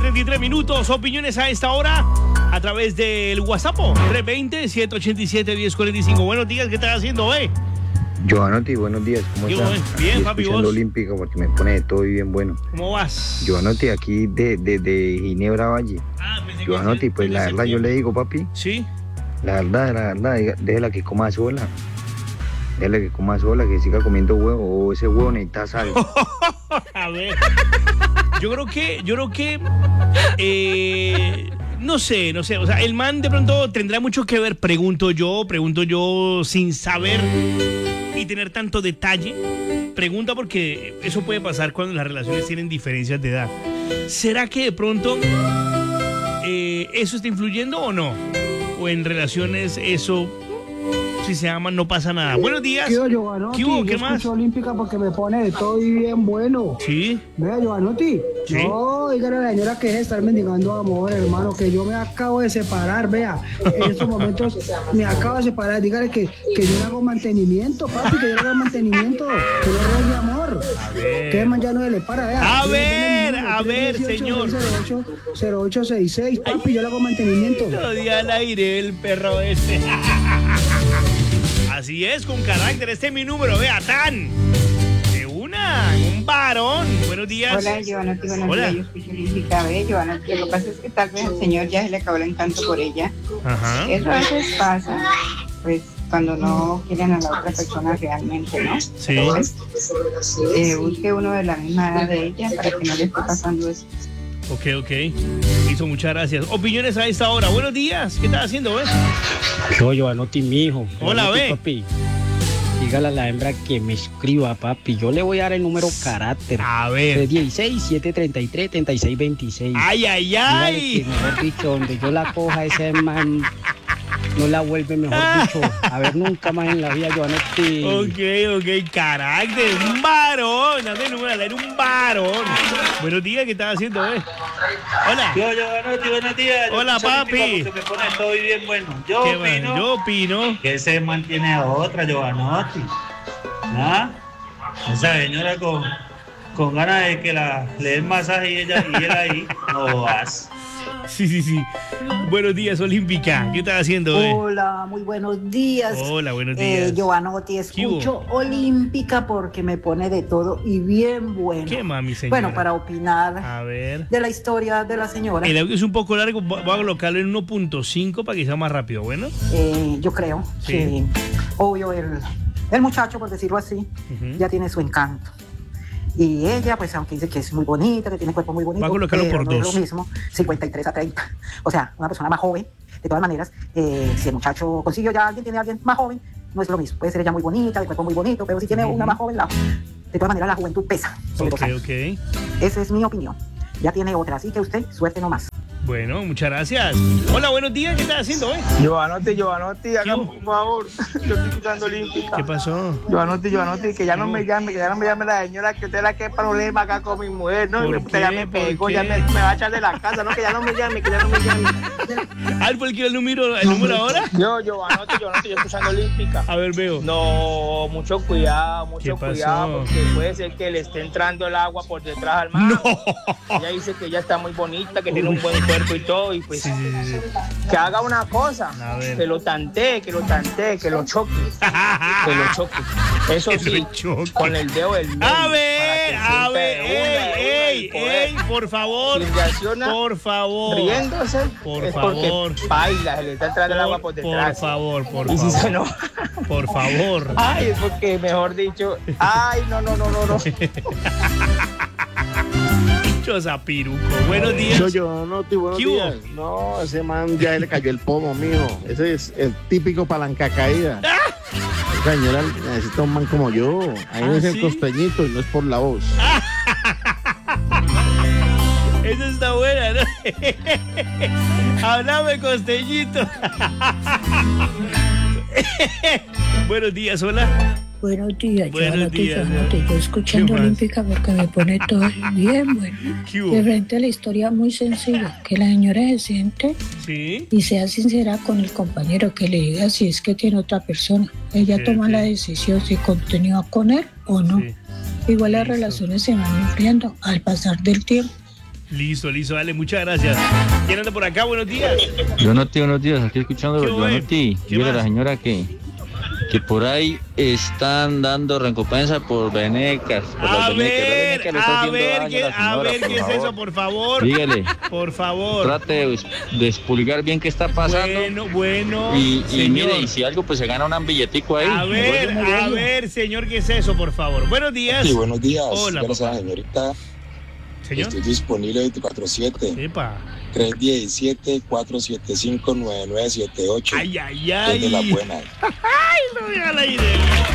33 minutos. Opiniones a esta hora a través del WhatsApp 320-787-1045. Buenos días, ¿qué estás haciendo, Giovanotti, buenos días, ¿cómo estás? Bien, papi, escuchando vos. Olímpica porque me pone de todo y bien bueno. ¿Cómo vas? Giovanotti, aquí de Ginebra Valle. Giovanotti, pues la verdad yo le digo, papi. Sí. La verdad, déjela que coma sola. Déjala que coma sola, que siga comiendo huevo, o ese huevo necesita sal. A ver. Yo creo que no sé, o sea, el man de pronto tendrá mucho que ver, pregunto yo sin saber y tener tanto detalle. Pregunta porque eso puede pasar cuando las relaciones tienen diferencias de edad. ¿Será que de pronto eso está influyendo o no? ¿O en relaciones eso, si se aman, no pasa nada? Buenos días. ¿Qué Giovanotti? ¿Qué hubo? ¿Qué Yo más? escucho Olímpica porque me pone de todo y bien bueno. Sí. Vea, Giovanotti, Sí. no, dígale a la señora que es estar mendigando amor, hermano, que yo me acabo de separar, vea. En estos momentos me acabo de separar. Dígale que yo le hago mantenimiento, papi, que yo le hago mantenimiento, que no robe amor. Que el man ya no le para, vea. A ver, señor. 0866, papi, yo le hago mantenimiento. Lo di al aire el perro ese. Así es, con carácter. Este es mi número, vea, tan. De un varón. Buenos días. Hola, Giovanotti, buenos Hola. días. Yo escucho Olímpica, Giovanotti. Lo que pasa es que tal vez al señor ya se le acabó el encanto por ella. Ajá. Eso a veces pasa, pues, cuando no quieren a la otra persona realmente, ¿no? Sí. Pues, busque uno de la misma edad de ella para que no le esté pasando eso. Ok. Listo, muchas gracias. Opiniones a esta hora. Buenos días. ¿Qué estás haciendo, Yo, Giovanotti, mi hijo. Hola, Giovanotti, ve. papi. Dígale a la hembra que me escriba, papi. Yo le voy a dar el número carácter. A ver. 316-733-3626. Ay. Dígale que, mejor dicho, donde yo la coja, ese man no la vuelve, mejor dicho, a ver nunca más en la vida, Giovanotti. Ok. Carácter. Un varón. Dame el número, era un varón. Buenos días. ¿Qué estás haciendo, Hola. Yo, Giovanotti, buenos días. Yo Hola, escucho papi. Olímpica porque me pone todo y bien bueno. ¿Qué más? Yo opino. Que se mantiene a otra, Giovanotti. ¿Ah? Esa señora con ganas de que le den masaje y él ahí, no vas. Sí. Buenos días, Olímpica. ¿Qué estás haciendo, Hola, muy buenos días. Hola, buenos días. Giovanotti, escucho Olímpica porque me pone de todo y bien bueno. ¿Qué, mami, señora? Bueno, para opinar A ver. de la historia de la señora, El audio es un poco largo. Voy a colocarlo en 1.5 para que sea más rápido. Bueno. yo creo Sí. que, obvio, el muchacho, por decirlo así, ya tiene su encanto. Y ella, pues, aunque dice que es muy bonita, que tiene cuerpo muy bonito, Va a colocarlo pero por no 2. es lo mismo, 53 a 30. O sea, una persona más joven, de todas maneras, si el muchacho consiguió ya tiene a alguien más joven, no es lo mismo. Puede ser ella muy bonita, de cuerpo muy bonito, pero si tiene una más joven, de todas maneras la juventud pesa sobre 2 años. Ok. Esa es mi opinión. Ya tiene otra, así que usted, suerte nomás. Bueno, muchas gracias. Hola, buenos días. ¿Qué estás haciendo, Giovanotti, hágame un favor. Yo estoy escuchando Olímpica. ¿Qué pasó? Giovanotti, que ya no me llame, la señora, que usted la que problema acá con mi mujer, ¿no? ¿Por Usted ya qué? me ¿Por pegó, qué? ya me va a echar de la casa, ¿no? Que ya no me llame. ¿Algo quiere el número ahora? Yo, Giovanotti, yo escuchando Olímpica. A ver, veo. No, mucho cuidado, ¿Qué pasó? porque puede ser que le esté entrando el agua por detrás al mar. No. Ella dice que ella está muy bonita, que tiene un buen cuerpo y todo, y pues Sí. que haga una cosa, A ver. que lo tantee, que lo choque. Eso Que sí, lo choque. con el dedo del medio. A ver, para que sienta ey, por favor. Si reacciona Por favor. riéndose, Por es favor. porque baila, se le está entrando el agua por detrás. Por favor. Y si se enoja, Por favor. ay, es porque mejor dicho, ay, no. Chozapiruco. Buenos días. Giovanotti, buenos ¿Qué hubo? días. No, ese man ya le cayó el pomo, mijo. Ese es el típico palanca caída. Esa señora necesita un man como yo. Ahí no es ¿sí? el costeñito y no es por la voz. Esa está buena, ¿no? Háblame, costeñito. Buenos días, hola. Buenos días, Buenos días, Yo escuchando ¿Qué más? Olímpica porque me pone todo bien bueno. ¿Qué hubo? De frente a la historia muy sencilla, que la señora se siente Sí. y sea sincera con el compañero, que le diga si es que tiene otra persona. Ella Sí, toma sí. la decisión si continúa con él o no. Sí. Igual las Listo. relaciones se van enfriando al pasar del tiempo. Listo, dale, muchas gracias. ¿Quién anda por acá? Buenos días. Buenos días, aquí escuchando ¿Qué los hubo? Giovanotti. ¿Qué Dígale a más? la señora que por ahí están dando recompensa por venecas. Por las venecas. La veneca le está haciendo daño a la señora, por ¿qué es favor. eso, por favor? Dígale, Por favor. trate de expulgar bien qué está pasando. Bueno, Y señor. mire, y si algo, pues se gana un billetico ahí. A ver, señor, ¿qué es eso, por favor? Buenos días. Sí, buenos días. Hola, Gracias, papá. señorita. Señor. Estoy disponible 24/7. Epa. 317-475-9978. Ay. Es de la buena. Ay, lo voy al aire.